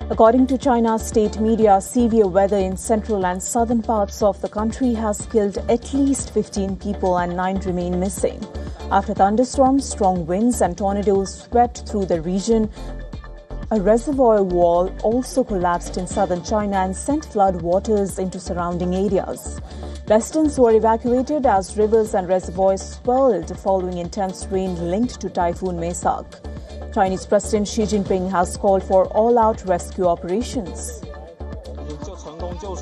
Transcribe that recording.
According to China's state media, severe weather in central and southern parts of the country has killed at least 15 people and 9 remain missing. After thunderstorms, strong winds and tornadoes swept through the region, a reservoir wall also collapsed in southern China and sent flood waters into surrounding areas. Residents were evacuated as rivers and reservoirs swelled following intense rain linked to Typhoon Maisak. Chinese President Xi Jinping has called for all-out rescue operations.